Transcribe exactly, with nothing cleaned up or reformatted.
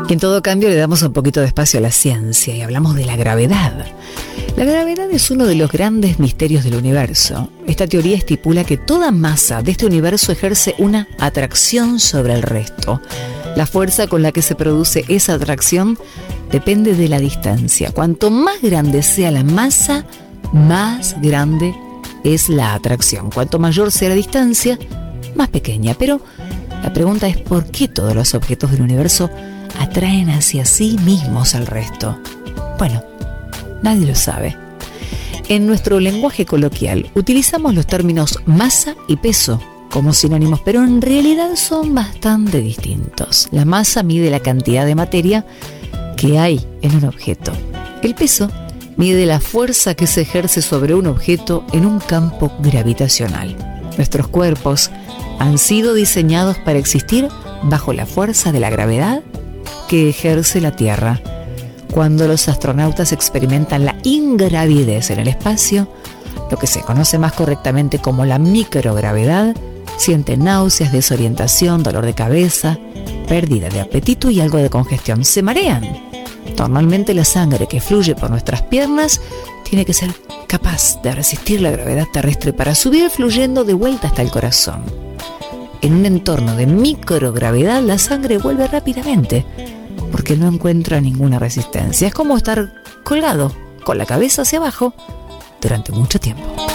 Y en todo cambio le damos un poquito de espacio a la ciencia y hablamos de la gravedad. La gravedad es uno de los grandes misterios del universo. Esta teoría estipula que toda masa de este universo ejerce una atracción sobre el resto. La fuerza con la que se produce esa atracción depende de la distancia. Cuanto más grande sea la masa, más grande es la atracción. Cuanto mayor sea la distancia, más pequeña. Pero la pregunta es ¿por qué todos los objetos del universo atraen hacia sí mismos al resto? Bueno, nadie lo sabe. En nuestro lenguaje coloquial utilizamos los términos masa y peso como sinónimos, pero en realidad son bastante distintos. La masa mide la cantidad de materia que hay en un objeto. El peso mide la fuerza que se ejerce sobre un objeto en un campo gravitacional. Nuestros cuerpos han sido diseñados para existir bajo la fuerza de la gravedad que ejerce la Tierra. Cuando los astronautas experimentan la ingravidez en el espacio, lo que se conoce más correctamente como la microgravedad, sienten náuseas, desorientación, dolor de cabeza, pérdida de apetito y algo de congestión. Se marean. Normalmente la sangre que fluye por nuestras piernas tiene que ser capaz de resistir la gravedad terrestre para subir fluyendo de vuelta hasta el corazón. En un entorno de microgravedad, la sangre vuelve rápidamente porque no encuentra ninguna resistencia. Es como estar colgado con la cabeza hacia abajo durante mucho tiempo.